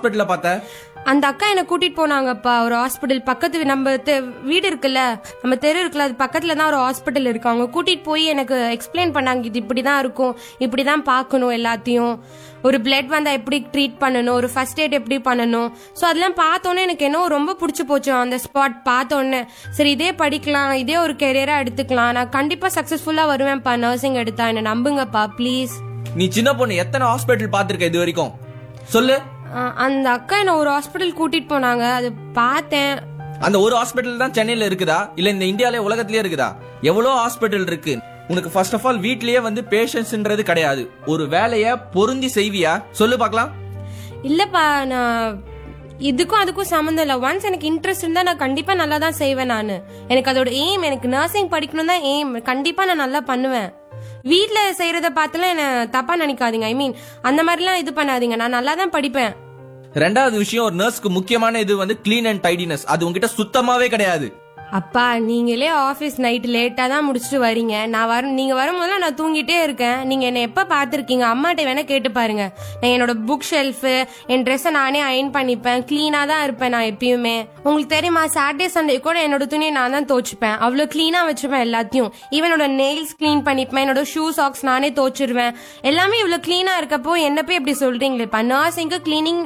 ஹாஸ்பிட்டல்ல பார்த்த? அந்த அக்கா என்ன கூட்டிட்டு போனாங்கப்பா ஒரு ஹாஸ்பிட்டல் பக்கத்து. நம்ம வீடு இருக்குல்ல, நம்ம தெரு இருக்குல்ல, அது பக்கத்துல தான் ஒரு ஹாஸ்பிட்டல் இருக்கு. அவங்க கூட்டிட்டு போய் எனக்கு எக்ஸ்பிளைன் பண்ணாங்க, இது இப்படிதான் இருக்கும், இப்படிதான் பாக்கணும் எல்லாத்தையும், ஒரு பிளட் வந்தா எப்படி ட்ரீட் பண்ணணும், ஒரு ஃபர்ஸ்ட் எய்ட் எப்படி பண்ணணும். ஸோ அதெல்லாம் பார்த்தோன்னே எனக்கு என்ன ரொம்ப பிடிச்சி போச்சு. அந்த ஸ்பாட் பார்த்தோன்னே சரி இதே படிக்கலாம், இதே ஒரு கெரியரா எடுத்துக்கலாம், நான் கண்டிப்பா சக்சஸ்ஃபுல்லா வருவேன்ப்பா நர்சிங் எடுத்தா, என்ன நம்புங்கப்பா ப்ளீஸ். நீ சின்ன பொண்ணு, எத்தனை ஹாஸ்பிட்டல் பாத்திருக்க இது வரைக்கும் சொல்லு? அந்த அக்கா என்ன ஒரு ஹாஸ்பிட்டல் கூட்டிட்டு போனாங்க, அது பார்த்தேன். அந்த ஒரு ஹாஸ்பிட்டல் தான் சென்னையில இருக்குதா இல்ல இந்த இந்தியால உலகத்திலேயே இருக்குதா? எவ்வளவு ஹாஸ்பிட்டல் இருக்கு. உனக்கு ஃபர்ஸ்ட் ஆஃப் ஆல் வீட்லயே வந்து பேஷன்ஸ்ன்றது கிடையாது. ஒரு வேலைய பொருந்தி செய்வியா சொல்லு பாக்கலாம்? இல்லப்பா, நான் இதுக்கும் அதுக்கும் சம்மந்தம் இல்ல. ஒன்ஸ் எனக்கு இன்ட்ரெஸ்ட் இருந்தா நான் கண்டிப்பா நல்லா தான் செய்வேன். நானு எனக்கு அதோட எய்ம், எனக்கு நர்சிங் படிக்கணும் தான் எய்ம். கண்டிப்பா நான் நல்லா பண்ணுவேன். வீட்ல செய்யறத பார்த்துலாம் என்ன தப்பா நினைக்காதீங்க. ஐ மீன் அந்த மாதிரிலாம் இது பண்ணாதீங்க, நான் நல்லா தான் படிப்பேன். ரெண்டாவது விஷயம், ஒரு நர்ஸ்க்கு முக்கியமான இது வந்து கிளீன் அண்ட் டைடினஸ். அது உங்ககிட்ட சுத்தமாவே கிடையாது. அப்பா நீங்களே ஆபீஸ் நைட் லேட்டா தான் முடிச்சுட்டு வரீங்க. நீங்க வரும்போது நான் தூங்கிட்டே இருக்கேன். நீங்க என்ன எப்ப பாத்திருக்கீங்க? அம்மாட்ட வேணா கேட்டு பாருங்க. நான் என்னோட புக் ஷெல்ஃப், என் ட்ரெஸ்ஸை நானே அயன் பண்ணிப்பேன், கிளீனா தான் இருப்பேன் நான் எப்பயுமே. உங்களுக்கு தெரியுமா, சாட்டர்டே சண்டே கூட என்னோட துணியை நான் தான் துவைச்சுப்பேன். அவ்வளவு கிளீனா வச்சுப்பேன் எல்லாத்தையும். ஈவன் என்னோட நெயில்ஸ் கிளீன் பண்ணிப்பேன், என்னோட ஷூ சாக்ஸ் நானே துவைச்சிருவேன். எல்லாமே இவ்வளவு கிளீனா இருக்கப்போ என்ன போய் இப்படி சொல்றீங்களேப்பா? நர்சிங்க்கு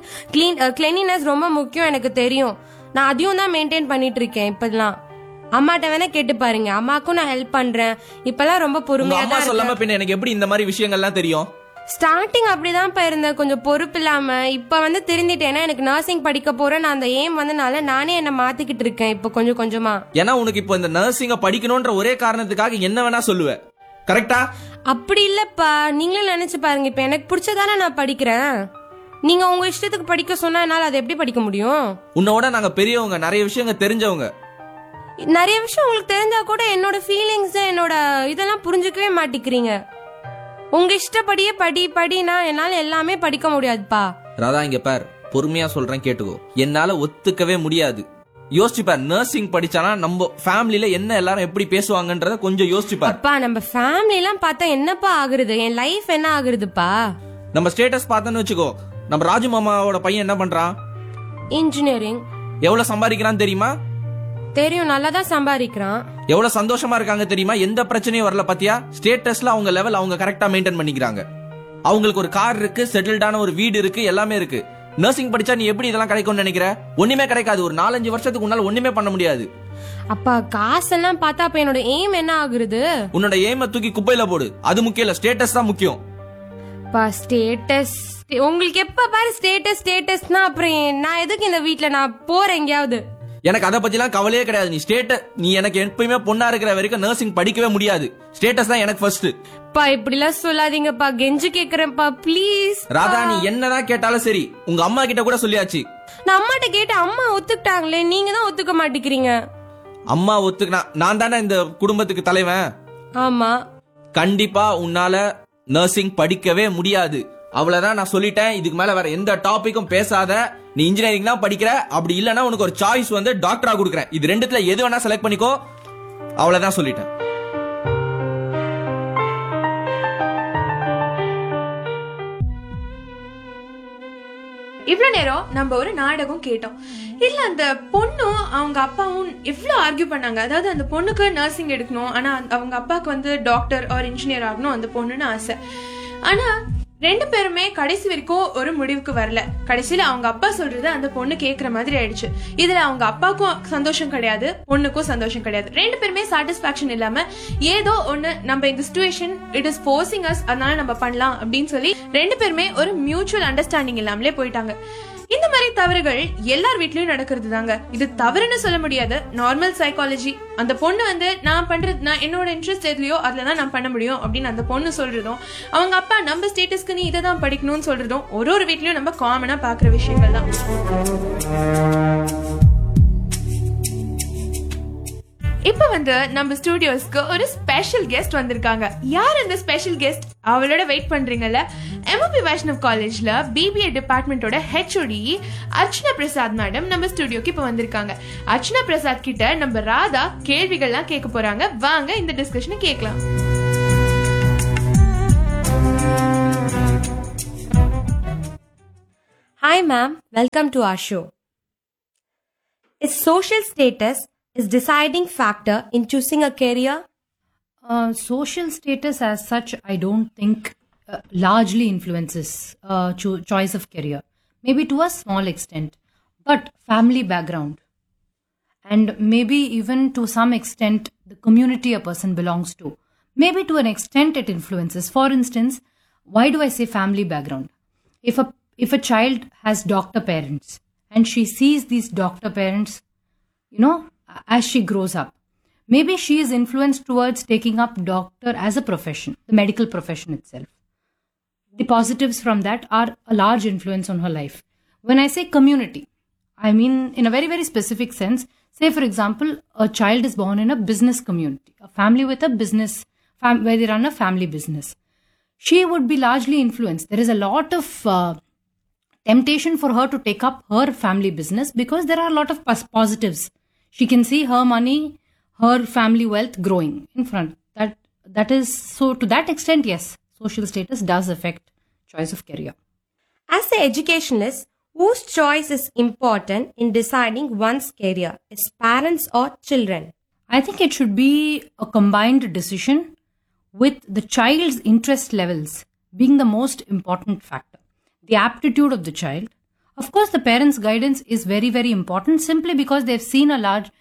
கிளீனினஸ் ரொம்ப முக்கியம், எனக்கு தெரியும். நான் அதையும் தான் மெயின்டைன் பண்ணிட்டு இருக்கேன் இப்பெல்லாம். அம்மாட்ட வேணா கேட்டு பாருங்க, அம்மாக்கும் நான் ஹெல்ப் பண்றேன். இப்பெல்லாம் ரொம்ப பொறுமையா தான். சொல்லாம பின்ன எனக்கு எப்படி இந்த மாதிரி விஷயங்கள்லாம் தெரியும்? ஸ்டார்டிங் அப்படிதான் இருந்தேன், கொஞ்சம் பொறுப்பு இல்லாம. இப்ப வந்து திருந்திட்டேன்னா எனக்கு நர்சிங் படிக்க போறேன், நான் அந்த எய்ம் வந்தனால நானே என்ன மாத்திக்கிட்டு இருக்கேன் இப்ப கொஞ்சம் கொஞ்சமா. ஏன்னா உனக்கு இப்ப இந்த நர்சிங்க படிக்கணும்ன்ற ஒரே காரணத்துக்காக என்ன வேணா சொல்லுவேன், கரெக்டா? அப்படி இல்லப்பா, நீங்களும் நினைச்சு பாருங்க. இப்ப எனக்கு பிடிச்சதானே நான் படிக்கிறேன். நீங்க உங்க இஷ்டத்துக்கு படிக்க சொன்னா என்னால அதை எப்படி படிக்க முடியும்? உன்னோட நாங்க பெரியவங்க, நிறைய விஷயங்க தெரிஞ்சவங்க. நிறைய விஷயம் உங்களுக்கு தெரிஞ்சா கூட என்னோட ஃபீலிங்ஸ், என்னோட இதெல்லாம் புரிஞ்சுக்கவே மாட்டேங்கிறீங்க. உங்க இஷ்டப்படியே படினா என்னால எல்லாமே படிக்க முடியாதுப்பா. ராதா இங்க பார், பொறுமையா சொல்றேன் கேட்டுக்கோ. என்னால ஒத்துக்கவே முடியாது. யோசிச்சுப்பார், நர்சிங் படிச்சானா நம்ம ஃபேமிலில என்ன எல்லாரும் எப்படி பேசுவாங்கன்றத கொஞ்சம் யோசிச்சுப்பார். அப்பா நம்ம ஃபேமிலி எல்லாம் பார்த்தா என்னப்பா ஆகுறது, என் லைஃப் என்ன ஆகுறதுப்பா? நம்ம ஸ்டேட்டஸ் பார்த்தோன்னு வச்சுக்கோ, நம்ம ராஜு மாமாவோட பையன் என்ன பண்றான்? இன்ஜினியரிங். எவ்வளவு சம்பாதிக்கிறான் தெரியுமா? தெரியும், நல்லா தான் சம்பாதிக்கிறான். எவ்வளவு சந்தோஷமா இருக்காங்க தெரியுமா? எந்த பிரச்சனையும் வரல பாத்தியா? ஸ்டேட்டஸ்ல அவங்க லெவல் அவங்க கரெக்டா மெயின்டைன் பண்ணிக்கிறாங்க. அவங்களுக்கு ஒரு கார் இருக்கு, செட்டில்டான ஒரு வீடு இருக்கு, எல்லாமே இருக்கு. நர்சிங் படிச்சா நீ எப்படி இதெல்லாம் கிடைக்கும்னு நினைக்கிற? ஒண்ணுமே கிடைக்காது. ஒரு 4-5 வருஷத்துக்கு உன்னால ஒண்ணுமே பண்ண முடியாது. அப்பா காசெல்லாம் பார்த்தா அப்ப என்னோட எய்ம் என்ன ஆகுறது? உன்னோட எய்மை தூக்கி குப்பையில போடு. அது முக்கியம் இல்ல, ஸ்டேட்டஸ் தான் முக்கியம். ஸ்டேட்டஸ் உங்களுக்கு எப்ப பாரு ஸ்டேட்டஸ்னா அப்புறம் நான் எதுக்கு இந்த வீட்ல நான் போறேன் எங்கேயாவது? எனக்கு அதை பத்தி எல்லாம் கவலையே கிடையாது. நீ எனக்கு எப்பயுமே பொண்ணா இருக்கிற வரைக்கும் நர்சிங் படிக்கவே முடியாது. ஸ்டேட்டஸ் தான் எனக்கு ஃபர்ஸ்ட். பா இப்படி எல்லாம் சொல்லாதீங்கப்பா, கெஞ்சு கேக்குறேன்ப்பா ப்ளீஸ். ராதா நீ என்னதான் கேட்டாலும் சரி, உங்க அம்மா கிட்ட கூட சொல்லியாச்சு. நான் அம்மாட்ட கேட்ட அம்மா ஒத்துக்கிட்டாங்களே, நீங்க தான் ஒத்துக்க மாட்டேங்கிறீங்க. அம்மா ஒத்துக்கினா நான் தானே இந்த குடும்பத்துக்கு தலைவன். ஆமா, கண்டிப்பா உன்னால நர்சிங் படிக்கவே முடியாது. அவ்வளவுதான், நான் சொல்லிட்டேன். இதுக்கு மேல வேற எந்த டாபிக்கும் பேசாத. நீ இன்ஜினியரிங் தான் படிக்கிற, அப்படி இல்லனா உனக்கு ஒரு சாய்ஸ் வந்து டாக்டரா கொடுக்கறேன். இது ரெண்டுத்துல எது வேணா செலக்ட் பண்ணிக்கோ. அவ்வளவுதான் சொல்லிட்டேன். இவ்வளவு நேரம் நம்ம ஒரு நாடகம் கேட்டோம். இல்ல அந்த பொண்ணும் அவங்க அப்பாவும் எவ்வளவு ஆர்கியூ பண்ணாங்க. அதாவது அந்த பொண்ணுக்கு நர்சிங் எடுக்கணும், ஆனா அவங்க அப்பாவுக்கு வந்து டாக்டர் ஆர் இன்ஜினியர் ஆகணும் அந்த பொண்ணுன்னு ஆசை. ஆனா ரெண்டு பேருமே கடைசி வரைக்கும் ஒரு முடிவுக்கு வரல. கடைசியில அவங்க அப்பா சொல்றது அந்த பொண்ணு கேக்குற மாதிரி ஆயிடுச்சு. இதுல அவங்க அப்பாவுக்கும் சந்தோஷம் கிடையாது, பொண்ணுக்கும் சந்தோஷம் கிடையாது. ரெண்டு பேருமே சாட்டிஸ்பாக்சன் இல்லாம ஏதோ ஒண்ணு, நம்ம இந்த situation it is forcing as, அதனால நம்ம பண்ணலாம் அப்படின்னு சொல்லி ரெண்டு பேருமே ஒரு மியூச்சுவல் அண்டர்ஸ்டாண்டிங் இல்லாமலே போயிட்டாங்க. இந்த மாதிரி தவறுகள் எல்லார் வீட்லயும் நடக்கிறது தாங்க. இது தவறுன்னு சொல்ல முடியாது, நார்மல் சைக்காலஜி. அந்த பொண்ணு வந்து நான் என்னோட இன்ட்ரெஸ்ட் எதுலயோ அதுலதான் நான் பண்ண முடியும் அப்படின்னு அந்த பொண்ணு சொல்றதும், அவங்க அப்பா நம்ம ஸ்டேட்டஸ்க்கு நீ இதை தான் படிக்கணும்னு சொல்றதும் ஒரு வீட்லயும் நம்ம காமனா பாக்குற விஷயங்கள் தான். இப்ப வந்து நம்ம ஸ்டுடியோஸ்க்கு ஒரு ஸ்பெஷல் கெஸ்ட் வந்திருக்காங்க. யார் இந்த ஸ்பெஷல் கெஸ்ட்? அவளோட வெயிட் பண்றீங்கல்ல. எம்ஓபி வைஷ்ணவ் காலேஜ்ல BBA டிபார்ட்மெண்டோட HOD Archana Prasad madam நம்ம ஸ்டுடியோக்கு இப்ப வந்திருக்காங்க. அர்ச்சனா பிரசாத் கிட்ட நம்ம ராதா கேள்விகள்லாம் கேட்க போறாங்க. வாங்க இந்த டிஸ்கஷனை கேட்கலாம். Hi Hi, ma'am. Welcome to our show. Is social status a deciding factor in choosing a career? Social status as such, I don't think largely influences choice of career. Maybe to a small extent, but family background and maybe even to some extent the community a person belongs to. Maybe to an extent it influences. For instance, why do I say family background? If a child has doctor parents and she sees these doctor parents, as she grows up, maybe she is influenced towards taking up doctor as a profession, the medical profession itself. The positives from that are a large influence on her life. When I say community, I mean in a very, very specific sense. Say, for example, a child is born in a business community, a family with a business, where they run a family business. She would be largely influenced. There is a lot of temptation for her to take up her family business because there are a lot of positives. She can see her money, her family wealth growing in front. That is so. To that extent, yes, social status does affect choice of career. As an educationist, whose choice is important in deciding one's career? Is parents or children? I think it should be a combined decision with the child's interest levels being the most important factor. The aptitude of the child. Of course, the parents' guidance is very, very important simply because they've seen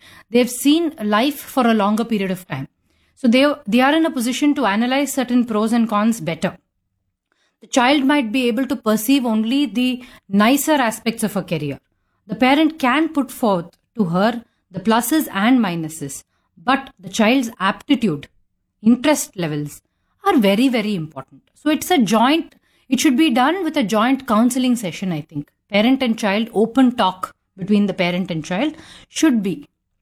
life for a longer period of time. So they are in a position to analyze certain pros and cons better. The child might be able to perceive only the nicer aspects of a career. The parent can put forth to her the pluses and minuses, but the child's aptitude, interest levels are very, very important. So it should be done with a joint counseling session, I think. Parent and child, open talk between the parent and child should be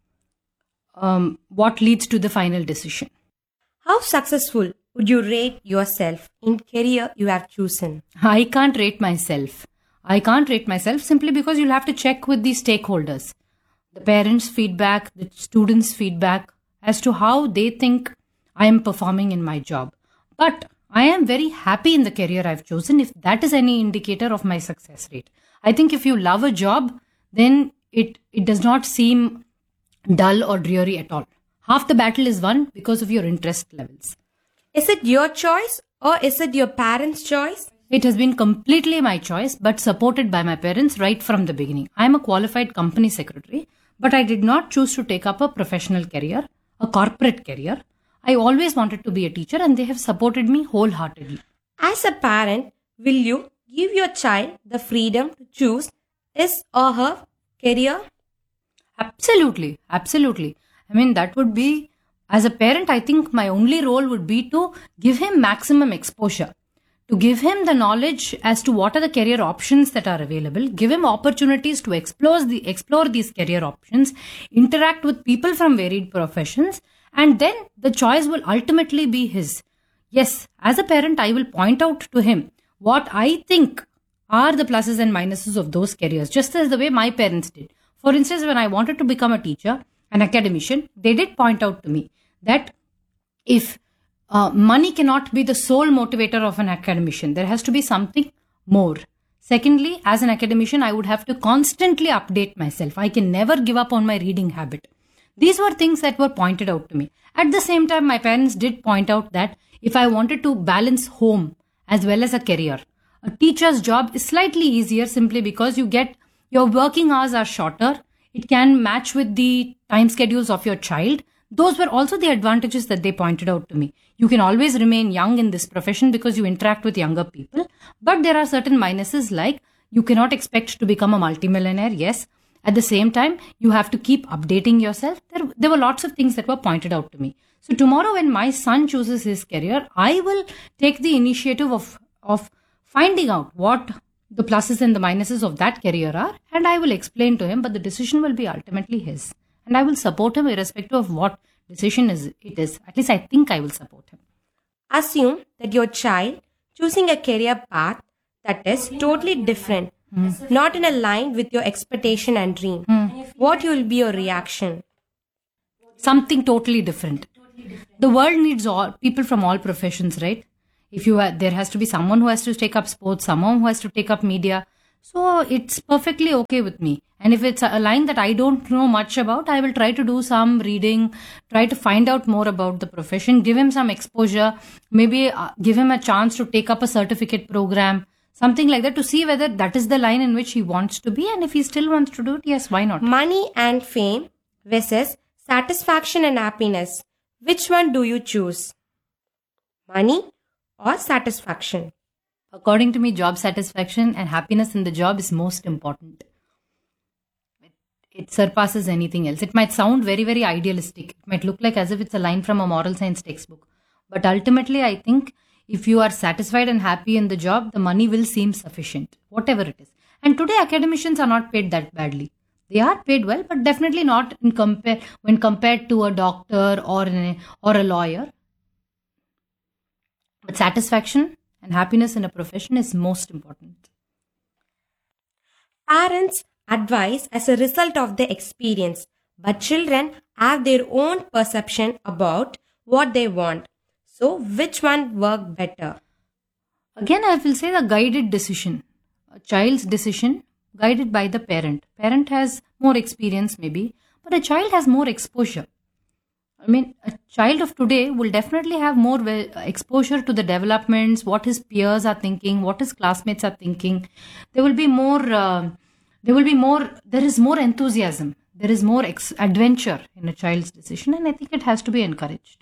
what leads to the final decision. How successful would you rate yourself in career you have chosen? I can't rate myself. Simply because you'll have to check with the stakeholders, the parents' feedback, the students' feedback as to how they think I am performing in my job. But I am very happy in the career I've chosen if that is any indicator of my success rate. I think if you love a job, then it does not seem dull or dreary at all. Half the battle is won because of your interest levels. Is it your choice or is it your parents' choice? It has been completely my choice, but supported by my parents right from the beginning. I am a qualified company secretary, but I did not choose to take up a professional career, a corporate career. I always wanted to be a teacher and they have supported me wholeheartedly. As a parent, will you give your child the freedom to choose his or her career? Absolutely. I mean, that would be, as a parent, I think my only role would be to give him maximum exposure, to give him the knowledge as to what are the career options that are available, give him opportunities to explore these career options, interact with people from varied professions, and then the choice will ultimately be his. Yes, as a parent, I will point out to him what I think are the pluses and minuses of those careers, just as the way my parents did. For instance, when I wanted to become a teacher, an academician, they did point out to me that if money cannot be the sole motivator of an academician, there has to be something more. Secondly, as an academician, I would have to constantly update myself. I can never give up on my reading habit. These were things that were pointed out to me. At the same time, my parents did point out that if I wanted to balance home as well as a career, a teacher's job is slightly easier simply because your working hours are shorter. It can match with the time schedules of your child. Those were also the advantages that they pointed out to me. You can always remain young in this profession because you interact with younger people. But there are certain minuses like you cannot expect to become a multimillionaire. Yes. At the same time, you have to keep updating yourself. There were lots of things that were pointed out to me. So tomorrow when my son chooses his career, I will take the initiative of finding out what the pluses and the minuses of that career are, and I will explain to him, but the decision will be ultimately his. And I will support him irrespective of what decision it is. At least I think I will support him. Assume that your child choosing a career path that is totally different, not in a line with your expectation and dream. What will be your reaction? Something totally different. The world needs people from all professions, right? There has to be someone who has to take up sports, someone who has to take up media. So it's perfectly okay with me. And if it's a line that I don't know much about, I will try to do some reading, try to find out more about the profession, give him some exposure, maybe give him a chance to take up a certificate program, something like that, to see whether that is the line in which he wants to be. And if he still wants to do it, yes, why not? Money and fame versus satisfaction and happiness. Which one do you choose? Money or satisfaction? According to me, job satisfaction and happiness in the job is most important. It surpasses anything else. It might sound very, very idealistic. It might look like as if it's a line from a moral science textbook. But ultimately, I think if you are satisfied and happy in the job, the money will seem sufficient, whatever it is. And today, academicians are not paid that badly. They are paid well, but definitely not when compared to a doctor or a lawyer. But satisfaction and happiness in a profession is most important. Parents advise as a result of their experience, but children have their own perception about what they want. So, which one work better? Again, I will say the guided decision. A child's decision guided by the parent. Parent has more experience maybe, but a child has more exposure. I mean, a child of today will definitely have more exposure to the developments, what his peers are thinking, what his classmates are thinking. There is more enthusiasm. There is more adventure in a child's decision, and I think it has to be encouraged.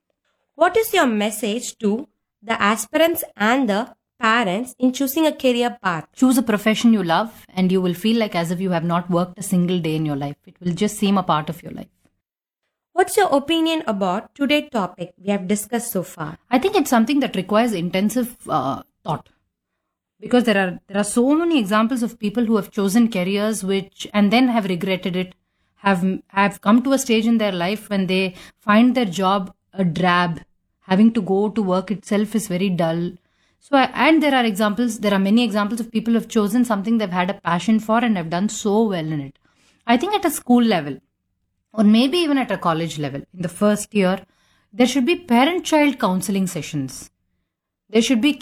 What is your message to the aspirants and the parents in choosing a career path? Choose a profession you love, and you will feel like as if you have not worked a single day in your life. It will just seem a part of your life. What's your opinion about today's topic we have discussed so far? I think it's something that requires intensive thought, because there are so many examples of people who have chosen careers which and then have regretted it, have come to a stage in their life when they find their job a drab, having to go to work itself is very dull. So and there are many examples of people who have chosen something they've had a passion for and have done so well in it. I think at a school level, or maybe even at a college level, in the first year, there should be parent-child counseling sessions. There should be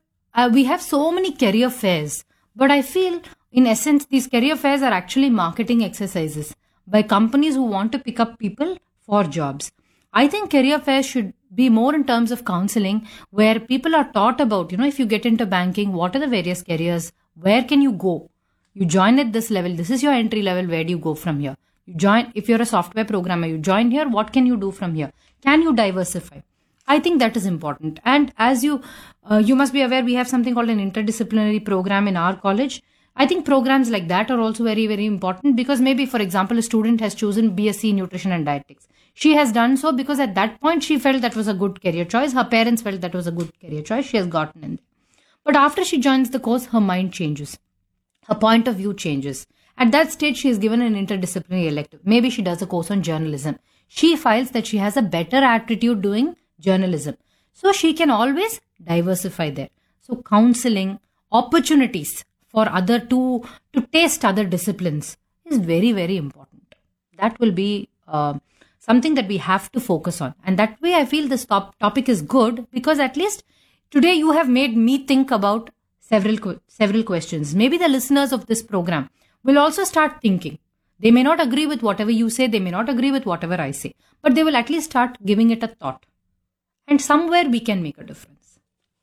we have so many career fairs, but I feel in essence, these career fairs are actually marketing exercises by companies who want to pick up people for jobs. I think career fairs should be more in terms of counseling, where people are taught about, if you get into banking, what are the various careers? Where can you go? You join at this level. This is your entry level. Where do you go from here? You join, if you're a software programmer, you join here. What can you do from here? Can you diversify? I think that is important. And as you must be aware, we have something called an interdisciplinary program in our college. I think programs like that are also very, very important, because maybe, for example, a student has chosen BSc Nutrition and Dietetics. She has done so because at that point she felt that was a good career choice. Her parents felt that was a good career choice. She has gotten in there. But after she joins the course, her mind changes. Her point of view changes. At that stage, she is given an interdisciplinary elective. Maybe she does a course on journalism. She feels that she has a better aptitude doing journalism. So she can always diversify there. So counseling, opportunities for other to taste other disciplines is very, very important. That will be something that we have to focus on. And that way I feel this topic is good, because at least today you have made me think about several questions. Maybe the listeners of this program will also start thinking. They may not agree with whatever you say, they may not agree with whatever I say, but they will at least start giving it a thought. And somewhere we can make a difference.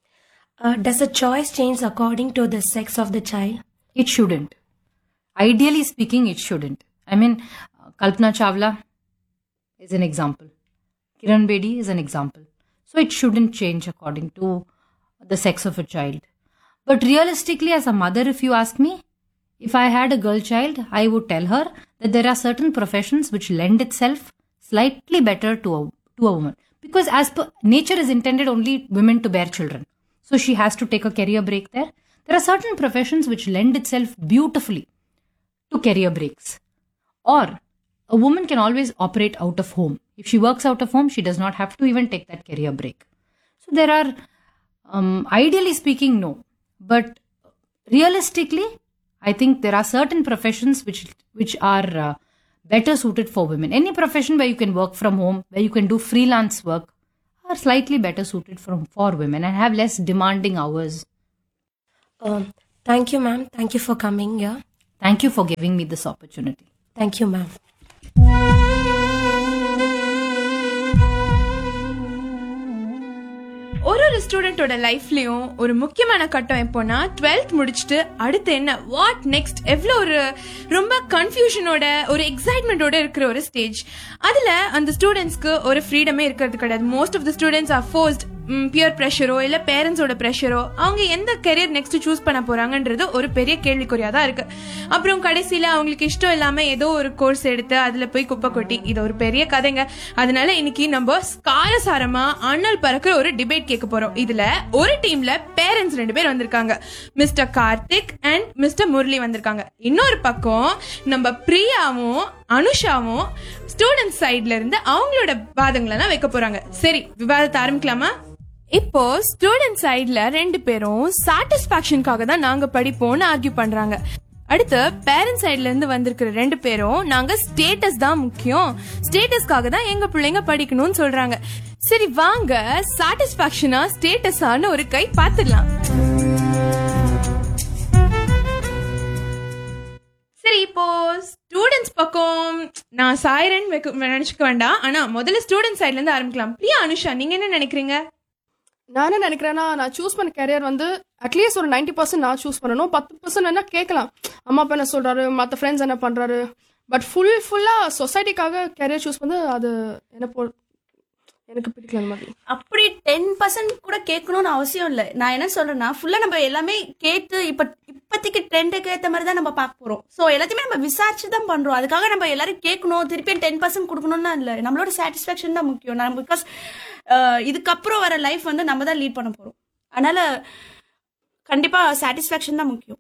Does the choice change according to the sex of the child? It shouldn't. Ideally speaking, it shouldn't. I mean, Kalpana Chawla is an example. Kiran Bedi is an example. So it shouldn't change according to the sex of a child. But realistically, as a mother, if you ask me, if I had a girl child, I would tell her that there are certain professions which lend itself slightly better to a woman. Because as per nature is intended only women to bear children. So she has to take a career break there. There are certain professions which lend itself beautifully to career breaks. Or a woman can always operate out of home. If she works out of home, she does not have to even take that career break. So there are, ideally speaking, no. But realistically, I think there are certain professions which are better suited for women. Any profession where you can work from home, where you can do freelance work, are slightly better suited for women and have less demanding hours. Thank you, ma'am. Thank you for coming here. Thank you for giving me this opportunity. Thank you, ma'am. ஒரு ஸ்டூடெண்டோட லைஃப்லயும் ஒரு முக்கியமான கட்டம் எப்போனா 12th முடிச்சுட்டு அடுத்து என்ன what next எவ்வளோ ஒரு ரொம்ப கன்ஃபியூஷனோட ஒரு எக்ஸைட்மெண்டோட இருக்கிற ஒரு ஸ்டேஜ். அதுல அந்த ஸ்டூடெண்ட்ஸ்க்கு ஒரு ஃப்ரீடமே இருக்கிறது கிடையாது. Most of the students are forced pier ப்ரெஷரோ இல்ல பேரண்ட்ஸோட ப்ரெஷரோ அவங்க எந்த கெரியர் நெக்ஸ்ட் சூஸ் பண்ண போறாங்கன்றது ஒரு பெரிய கேள்விக்குறியா தான் இருக்கு. அப்புறம் கடைசியில அவங்களுக்கு இஷ்டம் இல்லாம ஏதோ ஒரு கோர்ஸ் எடுத்து அதுல போய் குப்பை கொட்டி இது ஒரு பெரிய கதைங்க. அதனால இன்னைக்கு நம்ம காரசாரமா அண்ணல் பறக்கிற ஒரு டிபேட் கேட்க போறோம். இதுல ஒரு டீம்ல பேரண்ட்ஸ் 2 பேர் வந்திருக்காங்க. Mister Karthik and mister Murali வந்திருக்காங்க. இன்னொரு பக்கம் நம்ம பிரியாவும் அனுஷாவும் ஸ்டூடெண்ட் சைட்ல இருந்து அவங்களோட வாதங்களை வைக்க போறாங்க. சரி, விவாதத்தை ஆரம்பிக்கலாமா? இப்போ ஸ்டூடெண்ட் சைட்ல 2 பேரும் சாட்டிஸ்பாக்சனுக்காக தான் நாங்க படிப்போம்னு ஆர்கியூ பண்றாங்க. அடுத்து பேரண்ட் சைட்ல இருந்து வந்திருக்கிற 2 பேரும் நாங்க ஸ்டேட்டஸ் தான் முக்கியம், ஸ்டேட்டஸ்க்காக தான் எங்க பிள்ளைங்க படிக்கணும்னு சொல்றாங்க. சரி வாங்க சாட்டிஸ்பாக்சனா ஸ்டேட்டஸான்னு ஒரு கை பாத்துடலாம். சரி, இப்போ ஸ்டூடெண்ட்ஸ் பக்கம் நான் சாயிரன் நினைச்சுக்க வேண்டாம். ஆனா முதல்ல ஸ்டூடெண்ட் சைட்ல இருந்து ஆரம்பிக்கலாம். பிரியா, அனுஷா, நீங்க என்ன நினைக்கிறீங்க? நான் என்ன நினைக்கிறேன்னா, நான் சூஸ் பண்ண கேரியர் வந்து அட்லீஸ்ட் ஒரு 90% நான் சூஸ் பண்ணணும். 10% என்ன கேட்கலாம், அம்மா அப்பா என்ன சொல்றாரு, மற்ற ஃப்ரெண்ட்ஸ் என்ன பண்றாரு. பட் ஃபுல்லா சொசைட்டிக்காக கேரியர் சூஸ் பண்ணது அது எனக்கு பிடிக்கல. அந்த மாதிரி அப்படி 10% கூட கேட்கணும்னு அவசியம் இல்லை. நான் என்ன சொல்றேன்னா, ஃபுல்லா நம்ம எல்லாமே கேட்டு இப்பத்திக்கு ட்ரெண்டுக்கு ஏற்ற மாதிரி தான் நம்ம பார்க்க போறோம். ஸோ எல்லாத்தையுமே நம்ம விசாரிச்சு தான் பண்றோம். அதுக்காக நம்ம எல்லாரும் கேட்கணும், திருப்பியும் 10% கொடுக்கணும்னா இல்லை. நம்மளோட சாட்டிஸ்ஃபேக்ஷன் தான் முக்கியம். நம்ம பிகாஸ் இதுக்கப்புறம் வர லைஃப் வந்து நம்ம தான் லீட் பண்ண போறோம். அதனால கண்டிப்பா சாட்டிஸ்ஃபேக்ஷன் தான் முக்கியம்.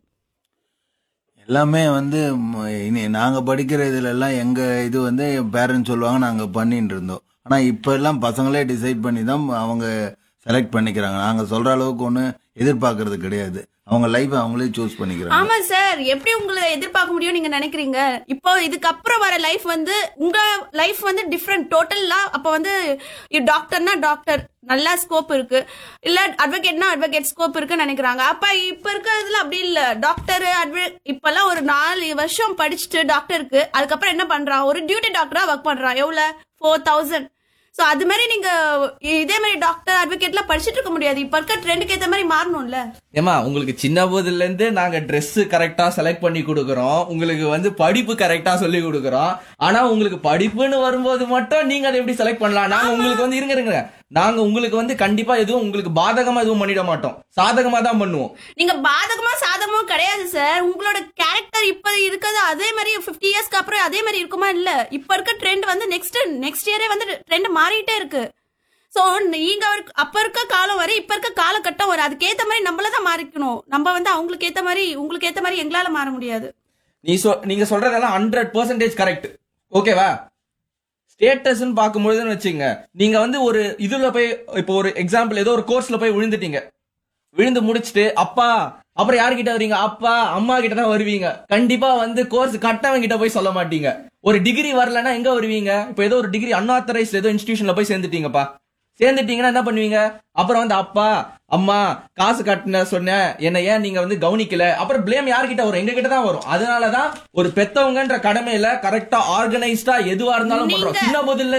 எல்லாமே வந்து நாங்கள் படிக்கிற இதுல எல்லாம் எங்கள் இது வந்து பேரண்ட்ஸ் சொல்லுவாங்க, நாங்கள் பண்ணிட்டு இருந்தோம். ஆனால் இப்போ எல்லாம் பசங்களே டிசைட் பண்ணி தான் அவங்க செலக்ட் பண்ணிக்கிறாங்க. நாங்கள் சொல்கிற அளவுக்கு ஒன்று எதிர்பார்க்கறது கிடையாது. அவங்க லைஃப் அவங்களே சூஸ் பண்ணிக்கிறாங்க. ஆமா சார், எப்படி உங்களை எதிர்பார்க்க முடியும் நீங்க நினைக்கிறீங்க? இப்போ இதுக்கப்புறம் வர லைஃப் வந்து உங்க லைஃப் வந்து டிஃப்ரெண்ட் டோட்டலா. அப்போ வந்து டாக்டர்னா டாக்டர் நல்லா ஸ்கோப் இருக்கு, இல்ல அட்வொகேட்னா அட்வொகேட் ஸ்கோப் இருக்குன்னு நினைக்கிறாங்க. அப்ப இப்ப இருக்கிறதுல அப்படி இல்ல. டாக்டர் இப்பெல்லாம் ஒரு 4 வருஷம் படிச்சுட்டு டாக்டருக்கு அதுக்கப்புறம் என்ன பண்றான், ஒரு டியூட்டி டாக்டரா ஒர்க் பண்றான். எவ்வளவு? 4000. சோ அது மாதிரி நீங்க இதே மாதிரி டாக்டர் அட்வொகேட்லாம் படிச்சுட்டு இருக்க முடியாது. இப்ப இருக்க ட்ரெண்டுக்கு ஏத்த மாதிரி மாறணும்ல. ஏமா, உங்களுக்கு சின்ன போதுல இருந்து நாங்க ட்ரெஸ் கரெக்டா செலக்ட் பண்ணி கொடுக்கறோம், உங்களுக்கு வந்து படிப்பு கரெக்டா சொல்லி கொடுக்கறோம். ஆனா உங்களுக்கு படிப்புன்னு வரும்போது மட்டும் நீங்க அதை எப்படி செலக்ட் பண்ணலாம்? நாங்க உங்களுக்கு வந்து இருங்க நாங்க உங்களுக்கு வந்து கண்டிப்பா எதுவும் உங்களுக்கு பாதகமா எதுவும் பண்ணிட மாட்டோம், சாதகமா தான் பண்ணுவோம். நீங்க பாதகமா சாதகமா கிடையாது சார். உங்களோட கேரக்டர் இப்ப இருக்கிறது அதே மாதிரி 50 இயர்ஸ்க்கு அப்புறம் அதே மாதிரி இருக்குமா? இல்ல, இப்ப இருக்க ட்ரெண்ட் வந்து நெக்ஸ்ட் இயரே வந்து ட்ரெண்ட் மாறிட்டே இருக்கு. சோ நீங்க அப்ப இருக்க காலம் வரை இப்ப இருக்க காலகட்டம் வரை அதுக்கேத்த மாதிரி நம்மளதான் மாறிக்கணும். நம்ம வந்து அவங்களுக்கு ஏத்த மாதிரி உங்களுக்கு ஏத்த மாதிரி எங்களால மாற முடியாது. நீங்க சொல்றதெல்லாம் 100% கரெக்ட். ஓகேவா? ஸ்டேட்டஸ் பார்க்கும்போது வச்சுங்க, நீங்க வந்து ஒரு இதுல போய் இப்போ ஒரு எக்ஸாம்பிள் ஏதோ ஒரு கோர்ஸ்ல போய் விழுந்து முடிச்சுட்டு அப்புறம் யாருக்கிட்ட வருவீங்க? அப்பா அம்மா கிட்ட தான் வருவீங்க. கண்டிப்பா வந்து கோர்ஸ் கட்டவங்க கிட்ட போய் சொல்ல மாட்டீங்க. ஒரு டிகிரி வரலன்னா எங்க வருவீங்க? இப்போ ஏதோ ஒரு டிகிரி அன்ஆத்தரைஸ்ட் ஏதோ இன்ஸ்டிடியூஷன்ல போய் சேர்ந்துட்டீங்கன்னா என்ன பண்ணுவீங்க? அப்புறம் வந்து அப்பா அம்மா காசு கட்டின சொன்ன என்ன ஏன் நீங்க வந்து கவனிக்கல? அப்புறம் பிளேம் யார்கிட்ட வரும்? எங்க கிட்ட தான் வரும். அதனாலதான் ஒரு பெத்தவங்கன்ற கடமையில கரெக்டா ஆர்கனைஸ்டா எதுவா இருந்தாலும் பண்றோம். சின்ன போதில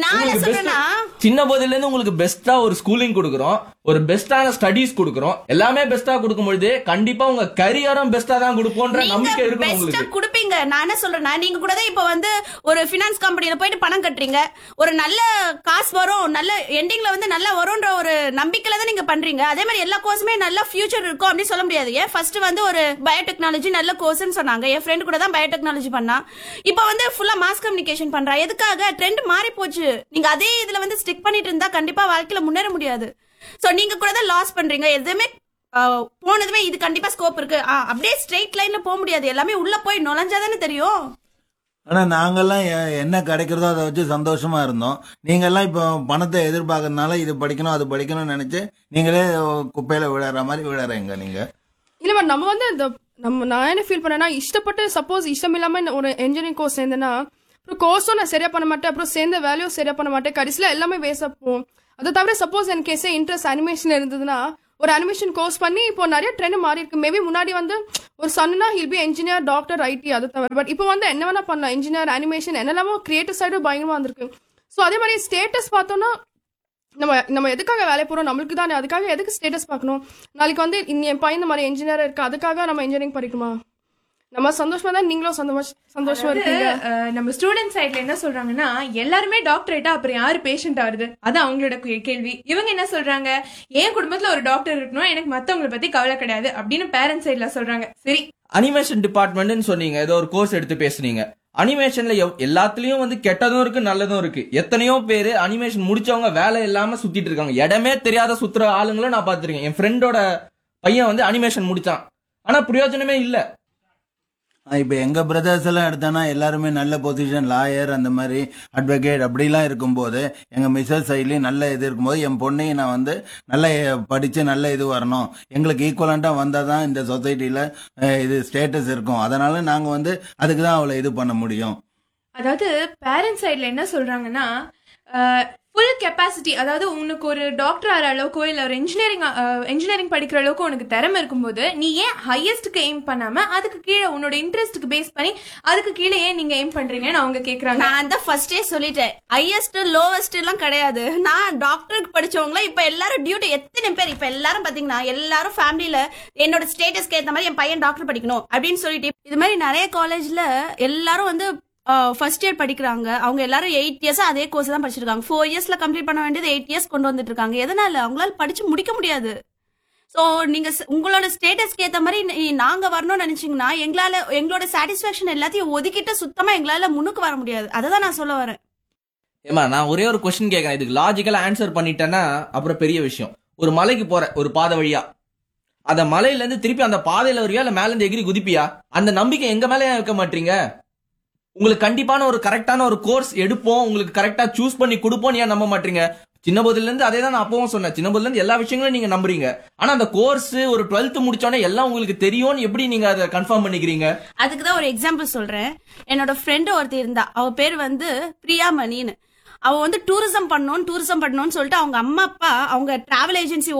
இருந்து உங்களுக்கு பெஸ்டா ஒரு ஸ்கூலிங் கொடுக்குறோம், ஒரு பெஸ்டான ஸ்டடீஸ் கொடுக்குறோம். எல்லாமே பெஸ்டா கொடுக்கும்பொழுது கண்டிப்பா உங்க கரியரும் பெஸ்டா தான் கொடுப்போன்ற நம்பிக்கை இருக்கும் உங்களுக்கு. கொடுப்பீங்க. நான் என்ன சொல்றேன்னா, நீங்க கூட தான் இப்ப வந்து ஒரு பினான்ஸ் கம்பெனில போயிட்டு பணம் கட்டுறீங்க. ஒரு நல்ல காசு வரும், நல்ல எண்டிங்ல வந்து நல்லா வரும்ன்ற ஒரு நம்பிக்கையில தான் நீங்க பண்றீங்க. அதே மாதிரி எல்லா கோர்ஸுமே நல்ல ஃபியூச்சர் இருக்கும் அப்படின்னு சொல்ல முடியாது. ஏன் ஃபர்ஸ்ட் வந்து ஒரு பயோடெக்னாலஜி நல்ல கோர்ஸ்னு சொன்னாங்க. என் ஃப்ரெண்ட் கூட தான் பயோடெக்னாலஜி பண்ணா. இப்போ வந்து ஃபுல்லா மாஸ் கம்யூனிகேஷன் பண்றா. எதுக்காக? ட்ரெண்ட் மாறி போச்சு. நீங்க அதே இதுல வந்து ஸ்டிக் பண்ணிட்டு இருந்தா கண்டிப்பா வாழ்க்கையில முன்னேற முடியாது. சோ நீங்க கூட தான் லாஸ் பண்றீங்க. எதுவுமே போனதுமே இது கண்டிப்பா ஸ்கோப் இருக்கு அப்படியே ஸ்ட்ரெயிட் லைன்ல போக முடியாது. எல்லாமே உள்ள போய் நுழைஞ்சாதானே தெரியும். ஆனால் நாங்கள்லாம் என்ன கிடைக்கிறதோ அதை வச்சு சந்தோஷமா இருந்தோம். நீங்கள்லாம் இப்போ பணத்தை எதிர்பார்க்கறதுனால இது படிக்கணும் அது படிக்கணும்னு நினைச்சு நீங்களே குப்பையில விழற மாதிரி விழறீங்க நீங்க. இல்ல நம்ம வந்து நான் என்ன ஃபீல் பண்ணேன்னா, இஷ்டப்பட்டு சப்போஸ் இஷ்டம் இல்லாம ஒரு இன்ஜினியரிங் கோர்ஸ் சேர்ந்தேன்னா அப்புறம் கோர்ஸும் நான் சரியா பண்ண மாட்டேன், அப்புறம் சேர்ந்த வேலையும் சரியா பண்ண மாட்டேன், கடைசியில எல்லாமே வேஸ்ட் போகும். அதை தவிர சப்போஸ் என் கேஸே இன்ட்ரெஸ்ட் அனிமேஷன் இருந்ததுன்னா ஒரு அனிமேஷன் கோர்ஸ் பண்ணி இப்போ நிறைய ட்ரெண்ட் மாறி இருக்கு. மேபி முன்னாடி வந்து ஒரு chana he'll be engineer, doctor, ID அது தவிர. பட் இப்போ வந்து என்ன வேணா பண்ணலாம், இன்ஜினியர், அனிமேஷன் என்னெல்லாமோ கிரியேட்டிவ் சைடு பயங்கரமா வந்திருக்கு. ஸோ அதே மாதிரி ஸ்டேட்டஸ் பார்த்தோம்னா நம்ம எதுக்காக வேலை போறோம், நம்மளுக்கு தானே. அதுக்காக எதுக்கு ஸ்டேட்டஸ் பார்க்கணும்? நாளைக்கு வந்து என் பையன் இந்த மாதிரி இன்ஜினியர் இருக்கு, அதுக்காக நம்ம இன்ஜினியரிங் படிக்கணுமா? நம்ம சந்தோஷமா தான் நீங்களும் சந்தோஷமா இருக்கீங்க. நம்ம ஸ்டூடெண்ட் சைட்ல என்ன சொல்றாங்கன்னா, எல்லாருமே டாக்டர் ஆயிட்டா அப்புறம் யாரு பேஷண்ட் ஆகுது, அது அவங்களோட கேள்வி. இவங்க என்ன சொல்றாங்க, என் குடும்பத்துல ஒரு டாக்டர் இருக்கணும், எனக்கு மத்தவங்களை பத்தி கவலை கிடையாது அப்படின்னு பேரண்ட்ஸ் சைட்ல சொல்றாங்க. சரி, அனிமேஷன் டிபார்ட்மெண்ட்னு சொன்னீங்க, ஏதோ ஒரு கோர்ஸ் எடுத்து பேசுனீங்க. அனிமேஷன்ல எல்லாத்துலயும் வந்து கெட்டதும் இருக்கு நல்லதும் இருக்கு. எத்தனையோ பேரு அனிமேஷன் முடிச்சவங்க வேலை இல்லாம சுத்திட்டு இருக்காங்க. இடமே தெரியாத சுத்துற ஆளுங்களும் நான் பாத்திருக்கேன். என் ஃப்ரெண்டோட பையன் வந்து அனிமேஷன் முடிச்சான், ஆனா பிரயோஜனமே இல்ல. இப்போ எங்கள் பிரதர்ஸ் எல்லாம் எடுத்தோன்னா எல்லாருமே நல்ல பொசிஷன், லாயர், அந்த மாதிரி அட்வொகேட் அப்படிலாம் இருக்கும்போது, எங்கள் மிஸ்ஸஸ் சைட்லேயும் நல்ல இது இருக்கும்போது என் பொண்ணையும் நான் வந்து நல்ல படித்து நல்ல இது வரணும், எங்களுக்கு ஈக்குவலண்ட்டாக வந்தால் தான் இந்த சொசைட்டியில் இது ஸ்டேட்டஸ் இருக்கும், அதனால நாங்கள் வந்து அதுக்கு தான் அவளை இது பண்ண முடியும். அதாவது பேரண்ட்ஸ் சைட்ல என்ன சொல்றாங்கன்னா, ஃபுல் கெப்பாசிட்டி, அதாவது உனக்கு ஒரு டாக்டர் ஆகிற அளவுக்கோ இல்ல ஒரு இன்ஜினியரிங் படிக்கிற அளவுக்கு உனக்கு திறமை இருக்கும்போது நீ ஏன் ஹையஸ்ட்க்கு எய்ம் பண்ணாம அதுக்கு கீழே உன்னோட இன்ட்ரெஸ்ட்க்கு பேஸ் பண்ணி அதுக்கு கீழே ஏன் நீங்க எய்ம் பண்றீங்கன்னு அவங்க கேக்குறாங்க. நான் தான் ஃபர்ஸ்டே சொல்லிட்டேன், ஹையஸ்ட் லோவஸ்ட் எல்லாம் கிடையாது. நான் டாக்டருக்கு படிச்சவங்கள இப்ப எல்லாரும் டியூட்டி எத்தனை பேர் இப்ப எல்லாரும் பாத்தீங்கன்னா எல்லாரும் ஃபேமிலில என்னோட ஸ்டேட்டஸ்க்கு ஏத்த மாதிரி என் பையன் டாக்டர் படிக்கணும் அப்படின்னு சொல்லிட்டு இது மாதிரி நிறைய காலேஜ்ல எல்லாரும் வந்து ஃபர்ஸ்ட் இயர் படிக்கிறாங்க. அவங்க எல்லாரும் 8 இயர்ஸ் அதே கோர்ஸ் தான் படிச்சிருக்காங்க. 4 இயர்ஸ்ல கம்ப்ளீட் பண்ண வேண்டியது 8 இயர்ஸ் கொண்டு வந்துட்டு இருக்காங்க. எதனால? அவங்களால படிச்சு முடிக்க முடியாது. சோ நீங்க உங்களோட ஸ்டேட்டஸ்க்கு ஏத்த மாதிரி நாங்க வரணும்னு நினைச்சீங்கன்னா எங்களோட சாட்டிஸ்பாக்சன் எல்லாத்தையும் ஒதுக்கிட்டு சுத்தமா எங்களால முன்னுக்கு வர முடியாது. அததான் நான் சொல்ல வரேன். ஏமா, நான் ஒரே ஒரு கொஸ்டின் கேட்கறேன், இதுக்கு லாஜிக்கலா ஆன்சர் பண்ணிட்டேன்னா அப்புறம் பெரிய விஷயம். ஒரு மலைக்கு போற ஒரு பாதை வழியா, அந்த மலையில இருந்து திருப்பி அந்த பாதையில வருவியா இல்ல மேல இருந்து எகிரி குதிப்பியா? அந்த நம்பிக்கை எங்க மேல இருக்க மாட்டீங்க? உங்களுக்கு கண்டிப்பான ஒரு கரெக்டான ஒரு கோர்ஸ் எடுப்போம், உங்களுக்கு கரெக்டா சூஸ் பண்ணி கொடுப்போம், ஏன் நம்ப மாட்டீங்க? சின்ன போதுல இருந்து அதே தான் நான் அப்பவும் சொன்னேன், சின்ன போதுல இருந்து எல்லா விஷயங்களும் நீங்க நம்புறீங்க. ஆனா அந்த கோர்ஸ் ஒரு 12th முடிச்சோடனே எல்லாம் உங்களுக்கு தெரியும்னு எப்படி நீங்க அதை கன்ஃபார்ம் பண்ணிக்கிறீங்க? அதுக்கு தான் ஒரு எக்ஸாம்பிள் சொல்றேன். என்னோட ஃப்ரெண்ட் ஒருத்தர் இருந்தா, அவ பேர் வந்து பிரியாமணின்னு. அவ வந்து டூரிசம் பண்ணணும்னு சொல்லிட்டு அவங்க அம்மா அப்பா அவங்க டிராவல் ஏஜென்சி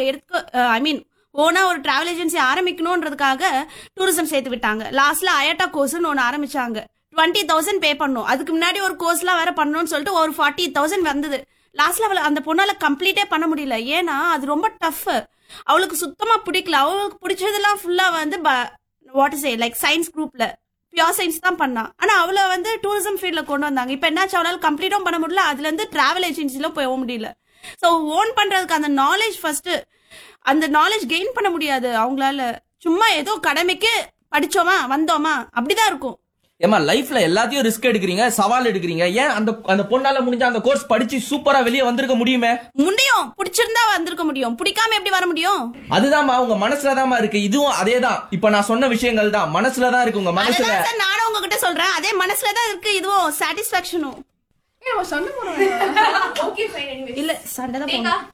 ஓனா ஒரு டிராவல் ஏஜென்சி ஆரம்பிக்கணும்ன்றதுக்காக டூரிசம் சேர்த்து விட்டாங்க. லாஸ்ட்ல அயட்டா கோர்ஸ்னு ஒன்னு ஆரம்பிச்சாங்க. 20,000 பே பண்ணும். அதுக்கு முன்னாடி ஒரு கோர்ஸ்லாம் வேற பண்ணணும்னு சொல்லிட்டு ஒரு 40,000 வந்தது. லாஸ்ட்ல அவளை அந்த பொண்ணால கம்ப்ளீட்டே பண்ண முடியல. ஏன்னா அது ரொம்ப டஃப். அவளுக்கு சுத்தமா பிடிக்கல. அவளுக்கு பிடிச்சதெல்லாம் ஃபுல்லா வந்து லைக் சயின்ஸ் குரூப்ல பியூர் சயின்ஸ் தான் பண்ணா. ஆனா அவளை வந்து டூரிசம் ஃபீல்ட்ல கொண்டு வந்தாங்க. இப்ப என்னாச்சு, அவளால கம்ப்ளீட்டும் பண்ண முடியல. அதுல இருந்து டிராவல் ஏஜென்சில போக முடியல. சோ ஓன் பண்றதுக்கு அந்த நாலேஜ் ஃபர்ஸ்ட், அந்த நாலேஜ் கெயின் பண்ண முடியாது அவங்களால. சும்மா ஏதோ கடமைக்கு படிச்சோமா வந்தோமா அப்படிதான் இருக்கும். ஏமா, லைஃப்ல எல்லாத்தையும் ரிஸ்க் எடுக்கிறீங்க, சவால் எடுக்கிறீங்க. ஏன் அந்த பொண்ணால முடிஞ்ச அந்த கோர்ஸ் படிச்சு சூப்பரா வெளியே வந்திருக்க முடியுமே? முடியும், பிடிச்சிருந்தா வந்திருக்க முடியும். பிடிக்காம எப்படி வர முடியும்? அதுதான்மா உங்க மனசுலதான்மா இருக்கு. இதுவும் அதேதான். இப்ப நான் சொன்ன விஷயங்கள் தான் மனசுலதான் இருக்கு. உங்க மனசுல நானும் உங்ககிட்ட சொல்றேன், அதே மனசுலதான் இருக்கு. இதுவும் சாட்டிஸ்பாக்சனும் இல்ல. சண்டை தான்.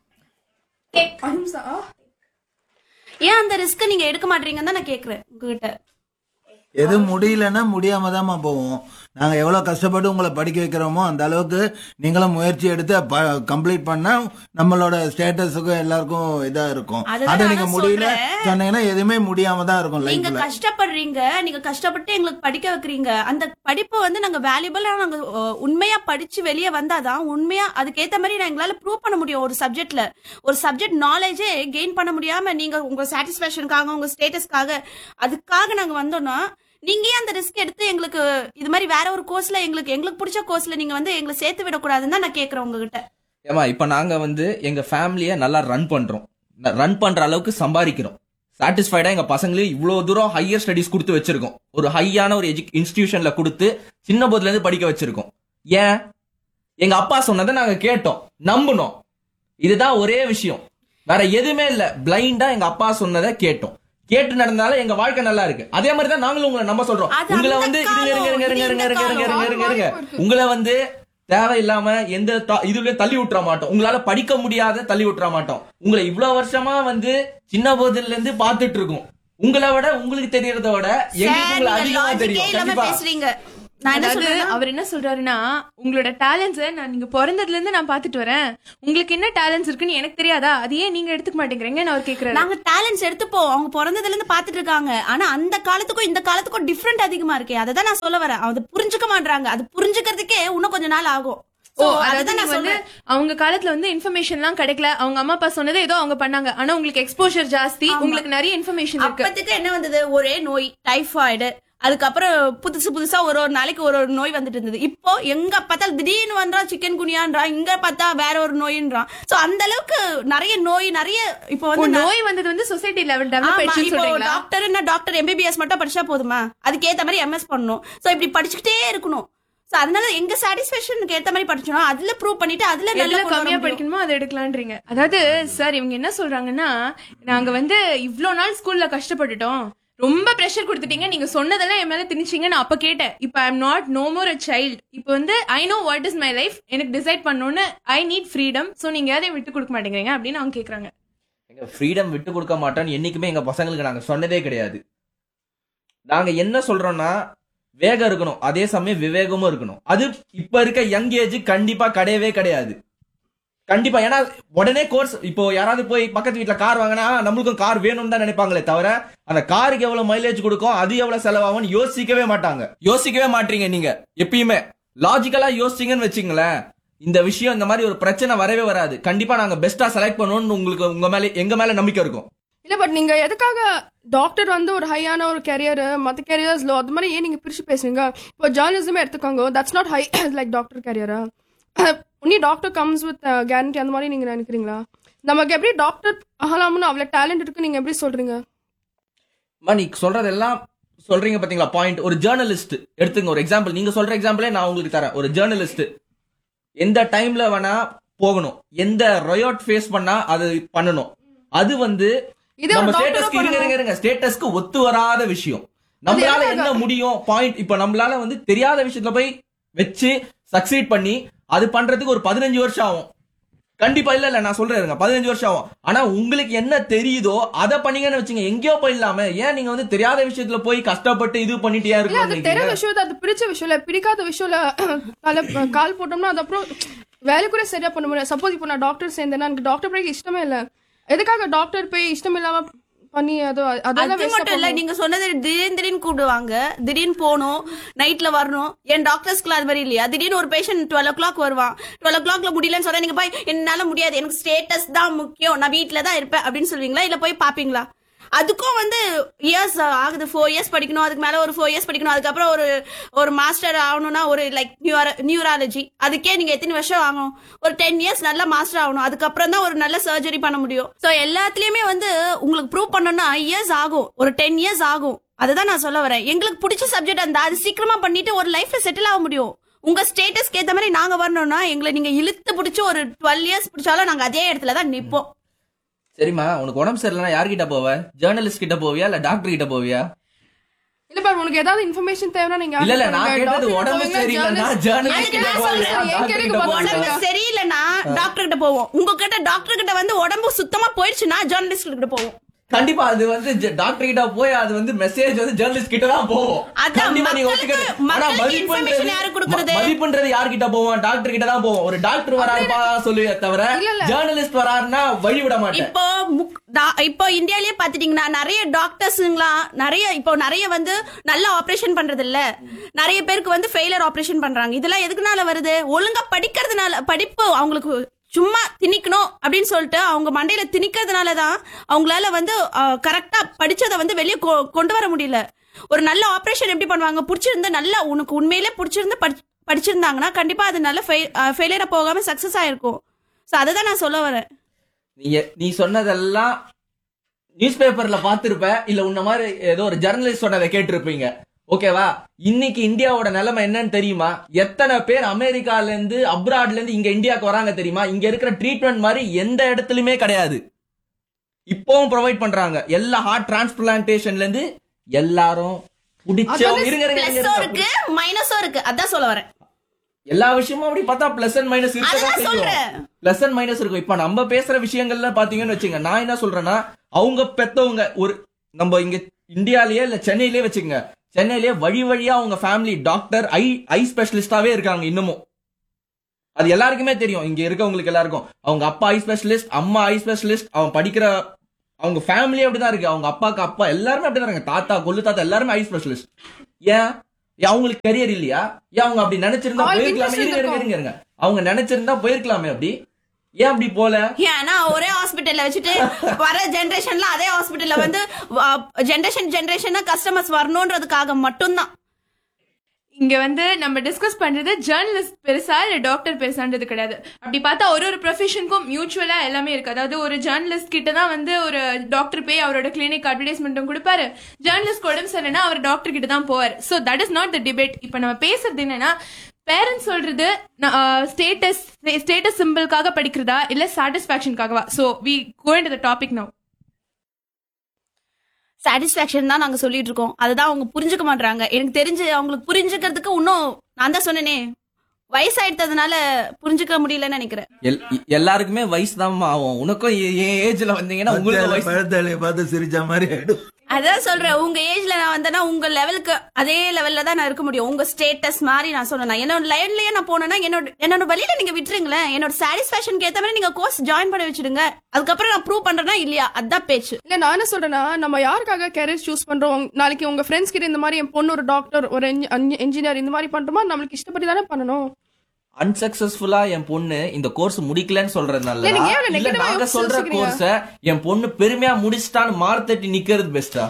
ஏன் அந்த ரிஸ்க் நீங்க எடுக்க மாட்டீங்கன்னு தான் நான் கேக்குறேன் உங்ககிட்ட. எது முடியலன்னா முடியாம தான்மா போவோம். நாங்க எவ்வளவு கஷ்டப்பட்டு உங்களை படிக்க வைக்கிறோமோ அந்த அளவுக்கு நீங்களும் முயற்சி எடுத்து கம்ப்ளீட் பண்ணா நம்மளோட ஸ்டேட்டஸுக்கும் எல்லாருக்கும் இதா இருக்கும். அதை நீங்க முடியல சொன்னீங்கன்னா எதுவுமே முடியாம தான் இருக்கும். நீங்க கஷ்டப்படுறீங்க, நீங்க கஷ்டப்பட்டு எங்களுக்கு படிக்க வைக்கிறீங்க. அந்த படிப்பு வந்து நாங்க வேல்யூபிளா நாங்க உண்மையா படிச்சு வெளியே வந்தாதான் உண்மையா அதுக்கேத்த மாதிரி எங்களால ப்ரூவ் பண்ண முடியும். ஒரு சப்ஜெக்ட் நாலேஜே கெயின் பண்ண முடியாம நீங்க உங்க சாட்டிஸ்பாக்சனுக்காக உங்க ஸ்டேட்டஸ்க்காக அதுக்காக நாங்க வந்தோம்னா நீங்க ஏன் அந்த ரிஸ்க் எடுத்து எங்களுக்கு இது மாதிரி வேற ஒரு கோர்ஸ்ல எங்களுக்கு பிடிச்ச கோர்ஸ்ல நீங்க வந்து எங்களை சேர்த்து விடக்கூடாதுன்னு தான் நான் கேக்குறேன் உங்ககிட்ட. ஏமா, இப்ப நாங்க வந்து எங்க ஃபேமிலிய நல்லா ரன் பண்ற அளவுக்கு சம்பாதிக்கிறோம். சாட்டிஸ்ஃபைடா எங்க பசங்களையும் இவ்வளவு தூரம் ஹையர் ஸ்டடிஸ் கொடுத்து வச்சிருக்கோம். ஒரு ஹையான ஒரு இன்ஸ்டிடியூஷன்ல கொடுத்து சின்ன போதுல இருந்து படிக்க வச்சிருக்கோம். ஏன்? எங்க அப்பா சொன்னதை நாங்க கேட்டோம், நம்பணும். இதுதான் ஒரே விஷயம், வேற எதுவுமே இல்ல. பிளைண்டா எங்க அப்பா சொன்னதை கேட்டு நடந்தால எங்க வாழ்க்கை நல்லா இருக்கு. அதே மாதிரி தான் நாங்களும் உங்களை நம்ப சொல்றோம். உங்களை வந்து உங்களை வந்து தேவையில்லாம எந்த இதுல தள்ளி விட்டுற மாட்டோம். உங்களால படிக்க முடியாத தள்ளி விட்டுற மாட்டோம். உங்களை இவ்வளவு வருஷமா வந்து சின்ன போதுல இருந்து பாத்துட்டு இருக்கோம். உங்களை விட உங்களுக்கு தெரியறத விட எங்களுக்கு உங்களை அதிகமா தெரியும். கண்டிப்பா நான் என்ன அதாவது சொல்றேன்னா அவர் என்ன சொல்றாருன்னா, உங்களோட டேலண்ட்ஸை நான் நீங்க பிறந்ததுல இருந்து நான் பாத்துட்டு வரேன், உங்களுக்கு என்ன டேலண்ட்ஸ் இருக்குன்னு எனக்கு தெரியாதா, அது ஏன் நீங்க எடுத்துக்க மாட்டேங்கிறீங்கன்னு அவர் கேக்குறாரு. நாங்க டேலண்ட்ஸ் எடுத்துப்போம், அவங்க பிறந்ததுல இருந்து பாத்துட்டு இருக்காங்க. ஆனா அந்த காலத்துக்கும் இந்த காலத்துக்கும் டிஃபரெண்ட் அதிகமா இருக்கே, அதை தான் நான் சொல்ல வரேன். அது புரிஞ்சுக்க மாட்டாங்க. அது புரிஞ்சுக்கிறதுக்கே இன்னும் கொஞ்ச நாள் ஆகும். அதாவது நான் வந்து அவங்க காலத்துல வந்து இன்ஃபர்மேஷன் எல்லாம் கிடைக்கல, அவங்க அம்மா அப்பா சொன்னதை ஏதோ அவங்க பண்ணாங்க. ஆனா உங்களுக்கு எக்ஸ்போஷர் ஜாஸ்தி, உங்களுக்கு நிறைய இன்ஃபர்மேஷன் இருக்கு. அப்பத்துக்கு என்ன வந்தது, ஒரே நோய் டைஃபாய்டு, அதுக்கப்புறம் புதுசா ஒரு நாளைக்கு ஒரு நோய் வந்துட்டு இருந்தது. இப்போ எங்க பார்த்தாலும் திடீர்னு வந்தா சிக்கன் குனியான்றான், இங்க பார்த்தா வேற ஒரு நோயின்றான். சோ அந்த அளவுக்கு நிறைய நோய் நிறைய இப்போ வந்து நோய் வந்தது வந்து சொசைட்டி லெவல் டெவலப் ஆயிடுச்சுன்னு சொல்றீங்களா? டாக்டர் எம்பிபிஎஸ் மட்டும் படிச்சா போதுமா, அதுக்கேத்த மாதிரி எம்எஸ் பண்ணணும். சோ இப்படி படிச்சுக்கிட்டே இருக்கணும். சோ அதனால எங்க சாட்டிஸ்பேக்ஷனுக்கு ஏத்த மாதிரி படிச்சோம், அதுல ப்ரூவ் பண்ணிட்டு அதுல நல்லா கம்மியா படிக்கணுமோ அதை எடுக்கலான்றீங்க. அதாவது சார் இவங்க என்ன சொல்றாங்கன்னா, நாங்க வந்து இவ்ளோ நாள் ஸ்கூல்ல கஷ்டப்பட்டுட்டோம், ரொம்ப பிரஷர் கொடுத்துட்டீங்க, நீங்க சொன்னதெல்லாம் என் மேல திணிச்சீங்க. நான் அப்ப கேட்டேன், இப்ப I am not no more a child, இப்ப வந்து I know what is my life, எனக்கு டிசைட் பண்ணணும்னு ஐ நீட் ஃப்ரீடம். சோ நீங்க யாரையும் விட்டு கொடுக்க மாட்டேங்கிறீங்க அப்படின்னு அவங்க கேக்குறாங்க. எங்க ஃப்ரீடம் விட்டு கொடுக்க மாட்டோம்னு என்னைக்குமே எங்க பசங்களுக்கு நாங்க சொன்னதே கிடையாது. நாங்க என்ன சொல்றோம்னா, வேகம் இருக்கணும், அதே சமயம் விவேகமும் இருக்கணும். அது இப்ப இருக்க யங் ஏஜ் கண்டிப்பா கிடையவே கிடையாது. கண்டிப்பா. ஏன்னா உடனே கோர்ஸ், இப்போ யாராவது போய் பக்கத்து வீட்டுல கார் வாங்கினா நம்மளுக்கும் கார் வேணும்னு தான் நினைப்பாங்களே தவிர, அந்த காருக்கு எவ்வளவு மைலேஜ் கொடுக்கும், அது எவ்வளவு செலவாகும் யோசிக்கவே மாட்டாங்க. யோசிக்கவே மாட்டீங்க நீங்க எப்பயுமே. லாஜிக்கலா யோசிச்சீங்கன்னு வச்சுங்களேன், இந்த விஷயம் இந்த மாதிரி ஒரு பிரச்சனை வரவே வராது. கண்டிப்பா நாங்க பெஸ்டா செலக்ட் பண்ணுவோம்னு உங்களுக்கு எங்க மேல நம்பிக்கை இருக்கும். இல்ல பட் நீங்க எதுக்காக டாக்டர் வந்து ஒரு ஹையான ஒரு கேரியர், மற்ற கேரியர்ஸ் லோ, அது மாதிரி ஏன் நீங்க பிரிச்சு பேசுறீங்க? இப்போ ஜேர்னலிசமே எடுத்துக்கோங்க, that's not high like doctor கேரியரா? Only doctor comes with guarantee அந்த மாதிரி நீங்க நினைக்கிறீங்களா? நமக்கு எப்படி டாக்டர் ஆகலாம்னு அவ்வளவு டேலண்ட் இருக்கு நீங்க எப்படி சொல்றீங்க? நீ சொல்றதெல்லாம் சொல்றீங்க பாத்தீங்களா பாயிண்ட். ஒரு ஜேர்னலிஸ்ட் எடுத்துங்க, ஒரு எக்ஸாம்பிள், நீங்க சொல்ற எக்ஸாம்பிளே நான் உங்களுக்கு தரேன். ஒரு ஜேர்னலிஸ்ட் எந்த டைம்ல வேணா போகணும், எந்த ரொயோட் ஃபேஸ் பண்ணா அது பண்ணணும். அது வந்து நம்ம ஸ்டேட்டஸ்க்கு ஒத்து வராத விஷயம். நம்மளால என்ன முடியும் பாயிண்ட். இப்ப நம்மளால வந்து தெரியாத விஷயத்துல போய் வச்சு சக்சீட் பண்ணி அது பண்றதுக்கு ஒரு 15 வருஷம் ஆகும். கண்டிப்பா. இல்ல நான் சொல்றேன் 15 வருஷம் ஆகும். ஆனா உங்களுக்கு என்ன தெரியுதோ அதை பண்ணீங்கன்னு வச்சுங்க, எங்கேயோ போயிடலாமே. ஏன் நீங்க வந்து தெரியாத விஷயத்துல போய் கஷ்டப்பட்டு இது பண்ணிட்டே இருக்கு? அது தெரியாத விஷயம், அது பிடிச்ச விஷயம் இல்ல, பிடிக்காத விஷயம்ல கால் போட்டோம்னா அது அப்புறம் வேலை கூட சரியா பண்ண முடியாது. சப்போஸ் இப்போ நான் டாக்டர் சேர்ந்தேன்னா எனக்கு டாக்டர் படிக்க இஷ்டமே இல்ல, எதுக்காக டாக்டர் போய் இஷ்டம் இல்லாம பண்ணி அது மட்டும் இல்ல. நீங்க சொன்னது திடீர்னு கூப்பிடுவாங்க, திடீர்னு போகணும், நைட்ல வரணும். என் டாக்டர்ஸ்க்குலாம் அது மாதிரி இல்லையா? திடீர்னு ஒரு பேஷண்ட் 12 o'clock வருவான், 12 o'clockல முடியலன்னு சொன்னா நீங்க போய் என்னால முடியாது, எனக்கு ஸ்டேட்டஸ் தான் முக்கியம், நான் வீட்டுல தான் இருப்பேன் அப்படின்னு சொல்லுவீங்களா? இல்ல போய் பாப்பீங்களா? அதுக்கும் வந்து இயர்ஸ் ஆகுது. 4 years படிக்கணும், அதுக்கு மேல ஒரு 4 years படிக்கணும், அதுக்கப்புறம் ஒரு மாஸ்டர் ஆகணும்னா ஒரு லைக் நியூராலஜி, அதுக்கே நீங்க எத்தனை வருஷம் ஆகணும்? ஒரு 10 years நல்ல மாஸ்டர் ஆகணும், அதுக்கப்புறம் தான் ஒரு நல்ல சர்ஜரி பண்ண முடியும். சோ எல்லாத்துலயுமே வந்து உங்களுக்கு ப்ரூவ் பண்ணணும்னா இயர்ஸ் ஆகும், ஒரு 10 years ஆகும். அதுதான் நான் சொல்ல வரேன். எங்களுக்கு பிடிச்ச சப்ஜெக்ட் அந்த அது சீக்கிரமா பண்ணிட்டு ஒரு லைஃப்ல செட்டில் ஆக முடியும். உங்க ஸ்டேட்டஸ்க்கு ஏத்த மாதிரி நாங்க வரணும்னா எங்களை நீங்க இழுத்து பிடிச்சி ஒரு 12 years பிடிச்சாலும் நாங்க அதே இடத்துல தான் நிப்போம். சரிம்மா, உனக்கு உடம்பு சரியில்லைன்னா யார்கிட்ட போவ? ஜேர்னலிஸ்ட் கிட்ட போவியா இல்ல டாக்டர் கிட்ட போவியா? இல்ல பாரு, உனக்கு ஏதாவது இன்ஃபர்மேஷன் தேவைனா நீங்க இல்ல நான் கேட்டது உடம்பு சரியில்லைன்னா ஜேர்னலிஸ்ட் கிட்ட போவியா டாக்டர் கிட்ட போவியா? உடம்பு சரியில்லைன்னா டாக்டர் கிட்ட போவோம். உங்ககிட்ட டாக்டர் கிட்ட வந்து உடம்பு சுத்தமா போயிடுச்சுன்னா ஜேர்னலிஸ்ட் கிட்ட போவோம். கண்டிப்பா. அது வந்து டாக்டர் கிட்ட போய் அது வந்து மெசேஜ் வந்து ஜேர்னலிஸ்ட் கிட்ட தான் போகும். கண்டிப்பா நீங்க ஒத்துக்கிறது. ஆனா மதிப்புன்றது யார்கிட்ட போவோம்? டாக்டர் கிட்ட தான் போவோம். ஒரு டாக்டர் வராருப்பா சொல்லுவே தவிர ஜேர்னலிஸ்ட் வராருன்னா வழி விட மாட்டேன். இப்போ இந்தியாலயே பாத்துட்டீங்கன்னா நிறைய டாக்டர்ஸ்லாம் நிறைய வந்து நல்ல ஆபரேஷன் பண்றது இல்ல, நிறைய பேருக்கு வந்து ஃபெயிலியர் ஆபரேஷன் பண்றாங்க. இதெல்லாம் எதுக்குனால வருது? ஒழுங்கா படிக்கிறதுனால. படிப்பு அவங்களுக்கு சும்மா திணிக்கணும் அப்படின்னு சொல்லிட்டு அவங்க மண்டையில திணிக்கிறதுனாலதான் அவங்களால வந்து கரெக்டா படிச்சதை வந்து வெளியே கொண்டு வர முடியல. ஒரு நல்ல ஆபரேஷன் எப்படி பண்ணுவாங்க? பிடிச்சிருந்தா நல்லா, உனக்கு உண்மையிலே பிடிச்சிருந்து படிச்சிருந்தாங்கன்னா கண்டிப்பா அது நல்ல ஃபெயிலியரா போகாம சக்சஸ் ஆயிருக்கும். சோ அததான் நான் சொல்ல வரேன். நீ சொன்னதெல்லாம் நியூஸ் பேப்பர்ல பாத்துருப்ப, இல்ல உன்ன மாதிரி ஏதோ ஒரு ஜர்னலிஸ்ட் சொன்னதை கேட்டிருப்பீங்க. ஓகேவா? இன்னைக்கு இந்தியாவோட நிலைமை என்னன்னு தெரியுமா? எத்தனை பேர் அமெரிக்கால இருந்து அப்ராட்ல இருந்து இங்க இந்தியாவுக்கு வராங்க தெரியுமா? இங்க இருக்கிற ட்ரீட்மெண்ட் மாதிரி எந்த இடத்துலயுமே கிடையாது. இப்பவும் ப்ரொவைட் பண்றாங்க. எல்லா ஹார்ட் டிரான்ஸ்பிளான்டேஷன்ல இருந்து எல்லாரும் மைனஸும் இருக்கு. அதான் சொல்ல வரேன். எல்லா விஷயமும் அப்படி பார்த்தா பிளஸ் அண்ட் மைனஸ் இருக்கு. பிளஸ் அண்ட் மைனஸ் இருக்கும். இப்ப நம்ம பேசுற விஷயங்கள்ல பாத்தீங்கன்னு வச்சுங்க, நான் என்ன சொல்றேன்னா, அவங்க பெத்தவங்க ஒரு நம்ம இங்க இந்தியாலயே இல்ல சென்னையிலேயே வச்சுக்கோங்க, சென்னையிலேயே வழி வழியா அவங்க ஃபேமிலி டாக்டர் ஐ ஸ்பெஷலிஸ்டாவே இருக்காங்க இன்னமும். அது எல்லாருக்குமே தெரியும், இங்க இருக்கவங்களுக்கு எல்லாருக்கும். அவங்க அப்பா ஐ ஸ்பெஷலிஸ்ட், அம்மா ஐ ஸ்பெஷலிஸ்ட், அவன் படிக்கிற அவங்க ஃபேமிலி அப்படிதான் இருக்கு. அவங்க அப்பாக்கு அப்பா எல்லாருமே அப்படிதான் இருக்காங்க, தாத்தா கொள்ளு தாத்தா எல்லாருமே ஐ ஸ்பெஷலிஸ்ட். ஏன் அவங்களுக்கு கரியர் இல்லையா? ஏன் அவங்க அப்படி நினைச்சிருந்தா போயிருக்கலாமே? இருங்க, அவங்க நினைச்சிருந்தா போயிருக்கலாமே. அப்படி ஏன் அப்படி போல? ஏன்னா ஒரே ஹாஸ்பிட்டல்ல வச்சுட்டு வர ஜெனரேஷன்ல அதே ஹாஸ்பிட்டல்ல வந்து ஜெனரேஷனா கஸ்டமர்ஸ் வரணும்ன்றதுக்காக மட்டும்தான். இங்க வந்து நம்ம டிஸ்கஸ் பண்றது ஜேர்னலிஸ்ட் பெருசா இல்ல டாக்டர் பெருசான்றது கிடையாது. அப்படி பார்த்தா ஒரு ப்ரொஃபஷனுக்கும் மியூச்சுவலா எல்லாமே இருக்கு. அதாவது ஒரு ஜேர்னலிஸ்ட் கிட்ட தான் வந்து ஒரு டாக்டர் போய் அவரோட கிளினிக் அட்வர்டைஸ்மெண்ட்டும் கொடுப்பாரு. ஜேர்னலிஸ்ட் உடம்பு சரியில்லைன்னா அவர் டாக்டர் கிட்ட தான் போவார். So that is not the debate. இப்ப நம்ம பேசுறது என்னன்னா, பேரண்ட்ஸ் சொல்றது ஸ்டேட்டஸ் சிம்பிளுக்காக படிக்கிறதா இல்ல சாட்டிஸ்பாக்சனுக்காகவா? So we go into the topic நவ. சாட்டிஸ்பாக்சன் தான் நாங்க சொல்லிட்டு இருக்கோம். அதுதான் அவங்க புரிஞ்சுக்க மாட்டாங்க. எனக்கு தெரிஞ்சு அவங்களுக்கு புரிஞ்சுக்கிறதுக்கு இன்னும் நான் தான் சொன்னேனே, வயசாயிட்டதுனால புரிஞ்சுக்க முடியலன்னு நினைக்கிறேன். எல்லாருக்குமே வயசு தான் ஆகும். உனக்கும் ஏஜ்ல வந்தீங்கன்னா உங்களுக்கு பழத்தாலே பார்த்து சிரிச்ச மாதிரி ஆயிடும். அதான் சொல்றேன், உங்க ஏஜ்ல நான் வந்தேன்னா உங்க லெவலுக்கு அதே லெவல்ல தான் நான் இருக்க முடியும். உங்க ஸ்டேட்டஸ் மாதிரி நான் சொன்னேன். என்னோட லைன்லயே நான் போனேன்னா என்னோட வழியில நீங்க விட்டுருங்களேன். என்னோட சாட்டிஸ்பாக்சனுக்கு ஏத்த மாதிரி நீங்க கோர்ஸ் ஜாயின் பண்ணி வச்சிடுங்க. அதுக்கப்புறம் நான் ப்ரூவ் பண்றேன்னா இல்லையா, அதான் பேச்சு. இல்ல நான் என்ன சொல்றேன்னா, நம்ம யாருக்காக கேரியர் சூஸ் பண்றோம்? நாளைக்கு உங்க ஃப்ரெண்ட்ஸ் கிட்ட இந்த மாதிரி என் பொண்ணு ஒரு டாக்டர் ஒரு இன்ஜினியர் இந்த மாதிரி பண்றோமா, நம்மளுக்கு இஷ்டப்படி தானே பண்ணணும். அன்சக்சஸ்ஃபுல்லா என் பொண்ணு இந்த கோர்ஸ் முடிக்கலன்னு சொல்றதுனால இல்ல, நாங்க சொல்ற கோர்ஸ என் பொண்ணு பெருமையா முடிச்சிட்டான்னு மார்த்தட்டி நிக்கிறது பெஸ்டா?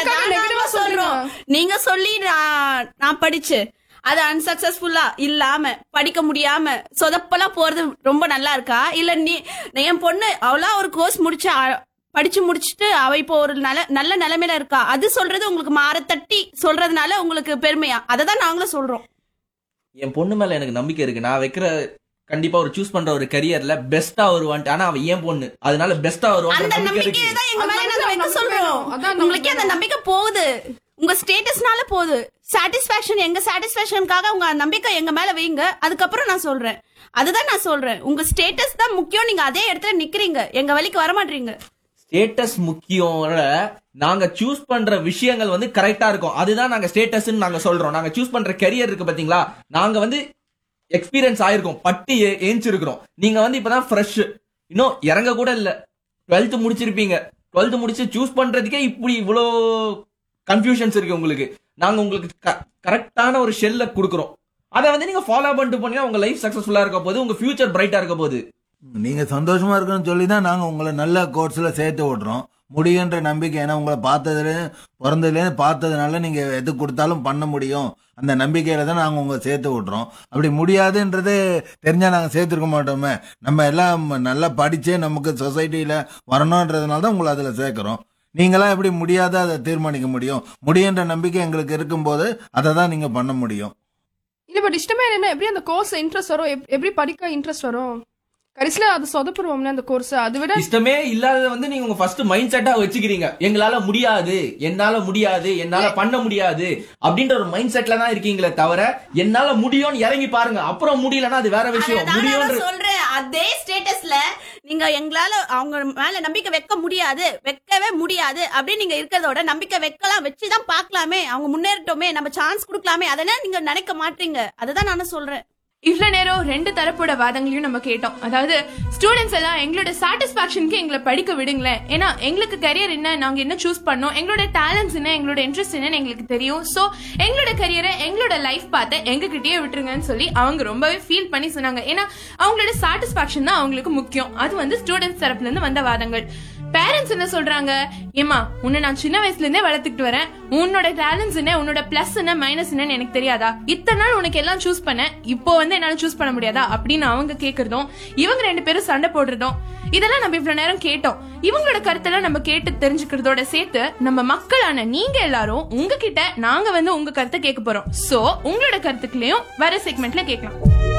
சொல்றோம் நீங்க சொல்லி நான் படிச்சு அது அன்சக்சஸ்ஃபுல்லா இல்லாம படிக்க முடியாம சொதப்பெல்லாம் போறது ரொம்ப நல்லா இருக்கா? இல்ல என் பொண்ணு அவ்வளோ ஒரு கோர்ஸ் படிச்சு முடிச்சுட்டு அவ இப்போ ஒரு நல்ல நிலைமையில இருக்கா, அது சொல்றது உங்களுக்கு மாறத்தட்டி சொல்றதுனால உங்களுக்கு பெருமையா? அததான் நாங்களும் சொல்றோம். என் பொண்ணு மேல எனக்கு நம்பிக்கை இருக்கு. நான் வைக்கிற கண்டிப்பா ஒரு சூஸ் பண்ற ஒரு கரியர்ல பெஸ்டா வருவான்ட்டு. ஆனா அவன் ஏன் பொண்ணு, அதனால பெஸ்டா வருவான். அந்த நம்பிக்கை தான் எங்க மேல நாங்க வைக்க சொல்றோம். உங்களுக்கு அந்த நம்பிக்கை போகுது, உங்க ஸ்டேட்டஸ்னால போகுது. சாட்டிஸ்பாக்சன் எங்க சாட்டிஸ்பாக்சனுக்காக உங்க நம்பிக்கை எங்க மேல வைங்க. அதுக்கப்புறம் நான் சொல்றேன், அதுதான் நான் சொல்றேன், உங்க ஸ்டேட்டஸ் தான் முக்கியம். நீங்க அதே இடத்துல நிக்கிறீங்க, எங்க வழிக்கு வர மாட்டீங்க. ஸ்டேட்டஸ் முக்கியம். நாங்க சூஸ் பண்ற விஷயங்கள் வந்து கரெக்டா இருக்கும், அதுதான் நாங்க ஸ்டேட்டஸ் நாங்க சொல்றோம். நாங்க சூஸ் பண்ற கரியர் இருக்கு பாத்தீங்களா, நாங்க வந்து எக்ஸ்பீரியன்ஸ் ஆயிருக்கும், பட்டு ஏஞ்சிருக்கிறோம். நீங்க வந்து இப்பதான் ஃப்ரெஷ், இன்னும் இறங்க கூட இல்ல, 12th முடிச்சிருப்பீங்க. 12th முடிச்சு சூஸ் பண்றதுக்கே இப்படி இவ்வளோ கன்ஃபியூஷன்ஸ் இருக்கு உங்களுக்கு. நாங்க உங்களுக்கு கரெக்டான ஒரு ஷெல்ல கொடுக்குறோம். அதை வந்து நீங்க ஃபாலோ பண்ணிட்டு போனீங்கன்னா உங்க லைஃப் சக்சஸ்ஃபுல்லா இருக்க போது, உங்க ஃபியூச்சர் பிரைட்டா இருக்க போகுது. நீங்க சந்தோஷமா இருக்கணும்னு சொல்லி தான் நாங்க உங்களை நல்ல கோர்ஸ்ல சேர்த்து விடுறோம். முடியுன்ற நம்பிக்கை, ஏன்னா உங்களை பிறந்ததுலேருந்து பார்த்ததுனால நீங்க எது கொடுத்தாலும் பண்ண முடியும் அந்த நம்பிக்கையில தான் நாங்க உங்களை சேர்த்து விடுறோம். அப்படி முடியாதுன்றது தெரிஞ்சா நாங்க சேர்த்துருக்க மாட்டோமே. நம்ம எல்லாம் நல்லா படிச்சே நமக்கு சொசைட்டியில வரணும்ன்றதுனால தான் உங்களை அதுல சேர்க்கிறோம். நீங்களாம் எப்படி முடியாத அதை தீர்மானிக்க முடியும்? முடியுன்ற நம்பிக்கை எங்களுக்கு இருக்கும்போது அதை தான் நீங்க பண்ண முடியும். இல்ல பட் இஷ்டமே என்ன, எப்படி அந்த கோர்ஸ் இன்ட்ரெஸ்ட் வரும், எப்படி படிக்க இன்ட்ரெஸ்ட் வரும்? கடைசியில அது சொதப்புருவோம்னா அந்த கோர்ஸ். அதை விட இஷ்டமே இல்லாத வந்து நீங்க உங்க ஃபர்ஸ்ட் மைண்ட் செட்டா வச்சுக்கிறீங்க. எங்களால முடியாது, என்னால முடியாது, என்னால பண்ண முடியாது அப்படின்ற ஒரு மைண்ட் செட்ல தான் இருக்கீங்களே தவிர என்னால முடியும்னு இறங்கி பாருங்க. அப்புறம் முடியலன்னா அது வேற விஷயம். முடியும் சொல்றேன், அதே ஸ்டேட்டஸ்ல நீங்க எங்களால அவங்க மேல நம்பிக்கை வைக்க முடியாது, வைக்கவே முடியாது அப்படின்னு நீங்க இருக்கிறதோட நம்பிக்கை வைக்கலாம், வச்சுதான் பாக்கலாமே, அவங்க முன்னேறட்டுமே, நம்ம சான்ஸ் கொடுக்கலாமே, அதெல்லாம் நீங்க நினைக்க மாட்டீங்க. அதுதான் நானும் சொல்றேன். இவ்வளவு நேரம் ரெண்டு தரப்போட வாதங்களையும் நம்ம கேட்டோம். அதாவது ஸ்டூடெண்ட்ஸ் எல்லாம் எங்களோட சாட்டிஸ்பாக்சனுக்கு எங்களை படிக்க விடுங்களேன், ஏன்னா எங்களுக்கு கரியர் என்ன, நாங்க என்ன சூஸ் பண்ணோம், எங்களோட டேலண்ட்ஸ் என்ன, எங்களோட இன்ட்ரெஸ்ட் என்னன்னு எங்களுக்கு தெரியும். சோ எங்களோட கரியரை, எங்களோட லைஃப் பார்த்து எங்க கிட்டயே விட்டுருங்கன்னு சொல்லி அவங்க ரொம்பவே ஃபீல் பண்ணி சொன்னாங்க. ஏன்னா அவங்களோட சாட்டிஸ்பாக்சன் தான் அவங்களுக்கு முக்கியம். அது வந்து ஸ்டூடெண்ட்ஸ் தரப்புல இருந்து வந்த வாதங்கள். பேரண்ட்ஸ் என்ன சொல்றாங்க, ஏமா உன்னை நான் சின்ன வயசுல இருந்தே வளர்த்துக்கிட்டு வரேன், உன்னோட டேலண்ட்ஸ் என்ன, உன்னோட பிளஸ் என்ன மைனஸ் என்னன்னு எனக்கு தெரியாதா, இத்தனை நாள் உனக்கு எல்லாம் சூஸ் பண்ண, இப்போ வந்து என்னால சூஸ் பண்ண முடியாதா அப்படின்னு அவங்க கேக்குறதும், இவங்க ரெண்டு பேரும் சண்டை போடுறதும், இதெல்லாம் நம்ம இவ்வளவு நேரம் கேட்டோம். இவங்களோட கருத்தெல்லாம் நம்ம கேட்டு தெரிஞ்சுக்கிறதோட சேர்த்து நம்ம மக்களான நீங்க எல்லாரும் உங்ககிட்ட நாங்க வந்து உங்க கருத்தை கேட்க போறோம். சோ உங்களோட கருத்துக்களையும் வர செக்மெண்ட்ல கேட்கலாம்.